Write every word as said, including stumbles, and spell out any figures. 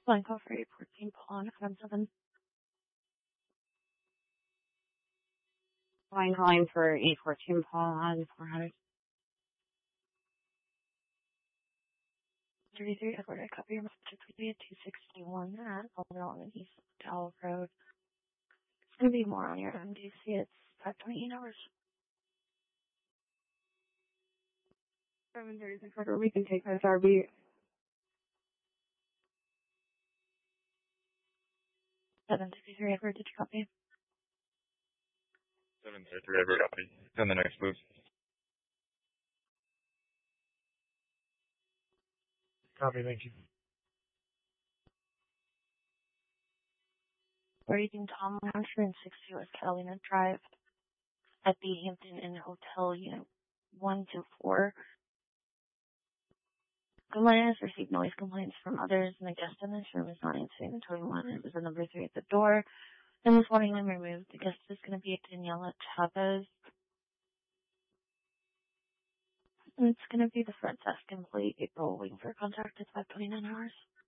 Flying call for eight fourteen Paul on seven. Flying calling for eight fourteen Paul on four hundred. thirty-three Edward, I copy your message to be at two sixty-one at Alderman East Dowell Road. It's going to be more on your M D C. It's five twenty-eight hours. seven thirty-six Edward, we can take this R B. seven sixty-three Edward, did you copy? seven sixty-three Edward, copy. Send the next boost. Copy, thank you. We're using Tom one hundred sixty West Catalina Drive at the Hampton Inn Hotel, Unit one two four. Complaint has received noise complaints from others, and the guest in this room is not answering the twenty-one. It was the number three at the door. And this morning I'm removed. The guest is going to be Daniela Chavez. And it's going to be the front desk employee, April, waiting for contact at five twenty-nine hours.